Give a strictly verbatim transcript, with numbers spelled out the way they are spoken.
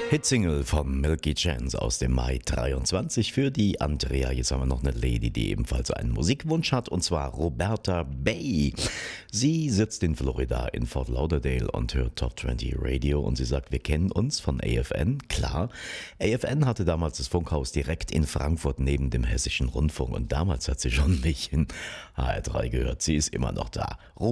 Hitsingle von Milky Chance aus dem Mai dreiundzwanzig für die Andrea. Jetzt haben wir noch eine Lady, die ebenfalls einen Musikwunsch hat, und zwar Roberta Bay. Sie sitzt in Florida in Fort Lauderdale und hört Top zwanzig Radio und sie sagt, wir kennen uns von A F N. Klar, A F N hatte damals das Funkhaus direkt in Frankfurt neben dem Hessischen Rundfunk und damals hat sie schon nicht in H R drei gehört. Sie ist immer noch da.